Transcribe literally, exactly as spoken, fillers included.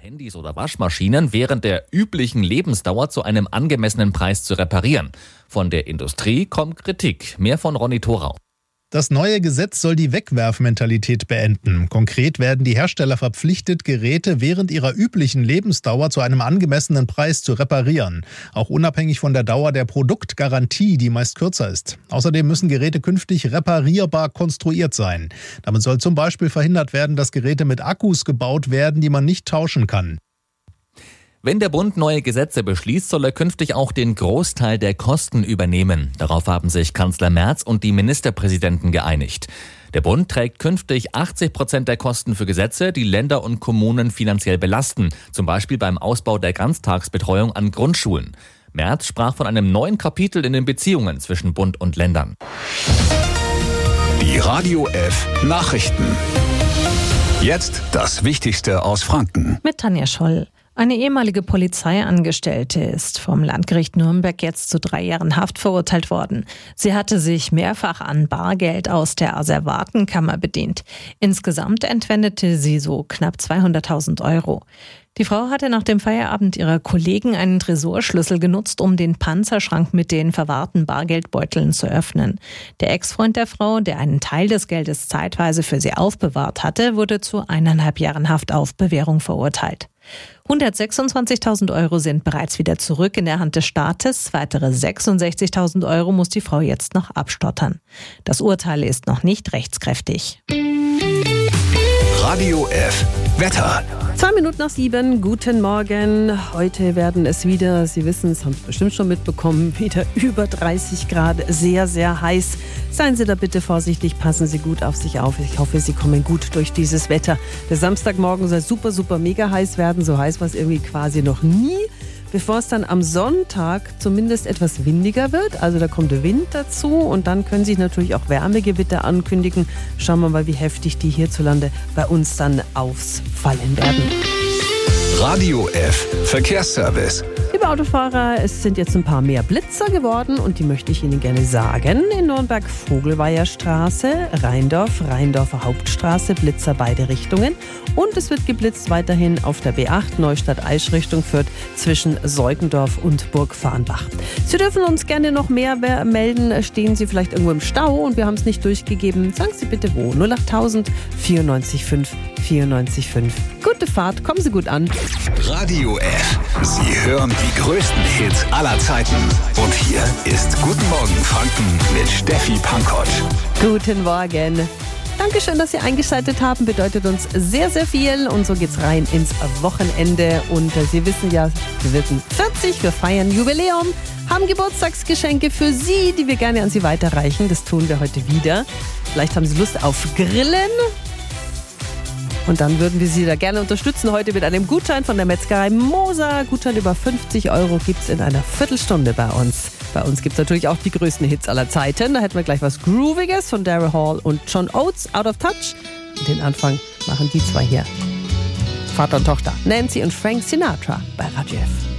Handys oder Waschmaschinen während der üblichen Lebensdauer zu einem angemessenen Preis zu reparieren. Von der Industrie kommt Kritik. Mehr von Ronny Thorau. Das neue Gesetz soll die Wegwerfmentalität beenden. Konkret werden die Hersteller verpflichtet, Geräte während ihrer üblichen Lebensdauer zu einem angemessenen Preis zu reparieren. Auch unabhängig von der Dauer der Produktgarantie, die meist kürzer ist. Außerdem müssen Geräte künftig reparierbar konstruiert sein. Damit soll zum Beispiel verhindert werden, dass Geräte mit Akkus gebaut werden, die man nicht tauschen kann. Wenn der Bund neue Gesetze beschließt, soll er künftig auch den Großteil der Kosten übernehmen. Darauf haben sich Kanzler Merz und die Ministerpräsidenten geeinigt. Der Bund trägt künftig achtzig Prozent der Kosten für Gesetze, die Länder und Kommunen finanziell belasten. Zum Beispiel beim Ausbau der Ganztagsbetreuung an Grundschulen. Merz sprach von einem neuen Kapitel in den Beziehungen zwischen Bund und Ländern. Die Radio F Nachrichten. Jetzt das Wichtigste aus Franken. Mit Tanja Scholl. Eine ehemalige Polizeiangestellte ist vom Landgericht Nürnberg jetzt zu drei Jahren Haft verurteilt worden. Sie hatte sich mehrfach an Bargeld aus der Asservatenkammer bedient. Insgesamt entwendete sie so knapp zweihunderttausend Euro. Die Frau hatte nach dem Feierabend ihrer Kollegen einen Tresorschlüssel genutzt, um den Panzerschrank mit den verwahrten Bargeldbeuteln zu öffnen. Der Ex-Freund der Frau, der einen Teil des Geldes zeitweise für sie aufbewahrt hatte, wurde zu eineinhalb Jahren Haft auf Bewährung verurteilt. hundertsechsundzwanzigtausend Euro sind bereits wieder zurück in der Hand des Staates. Weitere sechsundsechzigtausend Euro muss die Frau jetzt noch abstottern. Das Urteil ist noch nicht rechtskräftig. Radio F Wetter. Zwei Minuten nach sieben, guten Morgen. Heute werden es wieder, Sie wissen es, haben es bestimmt schon mitbekommen, wieder über dreißig Grad, sehr, sehr heiß. Seien Sie da bitte vorsichtig, passen Sie gut auf sich auf. Ich hoffe, Sie kommen gut durch dieses Wetter. Der Samstagmorgen soll super, super mega heiß werden, so heiß war es irgendwie quasi noch nie. Bevor es dann am Sonntag zumindest etwas windiger wird, also da kommt der Wind dazu und dann können sich natürlich auch Wärmegewitter ankündigen. Schauen wir mal, wie heftig die hierzulande bei uns dann ausfallen werden. Radio F Verkehrsservice. Liebe Autofahrer, es sind jetzt ein paar mehr Blitzer geworden und die möchte ich Ihnen gerne sagen. In Nürnberg Vogelweierstraße, Rheindorf, Rheindorfer Hauptstraße, Blitzer beide Richtungen. Und es wird geblitzt weiterhin auf der B acht Neustadt-Aisch Richtung Fürth zwischen Seugendorf und Burgfarnbach. Sie dürfen uns gerne noch mehr melden. Stehen Sie vielleicht irgendwo im Stau und wir haben es nicht durchgegeben. Sagen Sie bitte wo. null achttausend vierundneunzig fünf vierundneunzig fünf. Gute Fahrt, kommen Sie gut an. Radio F. Sie hören die größten Hits aller Zeiten. Und hier ist Guten Morgen Franken mit Steffi Pankotsch. Guten Morgen. Dankeschön, dass Sie eingeschaltet haben. Bedeutet uns sehr, sehr viel. Und so geht's rein ins Wochenende. Und äh, Sie wissen ja, wir wissen vierzig, wir feiern Jubiläum, haben Geburtstagsgeschenke für Sie, die wir gerne an Sie weiterreichen. Das tun wir heute wieder. Vielleicht haben Sie Lust auf Grillen. Und dann würden wir Sie da gerne unterstützen heute mit einem Gutschein von der Metzgerei Moser. Gutschein über fünfzig Euro gibt es in einer Viertelstunde bei uns. Bei uns gibt es natürlich auch die größten Hits aller Zeiten. Da hätten wir gleich was Grooviges von Daryl Hall und John Oates, Out of Touch. Und den Anfang machen die zwei hier. Vater und Tochter, Nancy und Frank Sinatra bei Radio F.